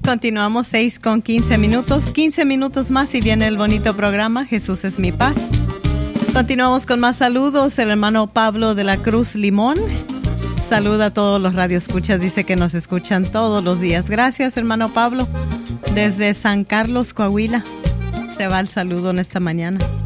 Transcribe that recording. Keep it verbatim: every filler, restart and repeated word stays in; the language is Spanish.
continuamos seis con quince minutos. quince minutos más y viene el bonito programa Jesús es mi paz. Continuamos con más saludos. El hermano Pablo de la Cruz Limón saluda a todos los radioescuchas. Dice que nos escuchan todos los días. Gracias, hermano Pablo. Desde San Carlos, Coahuila, te va el saludo en esta mañana.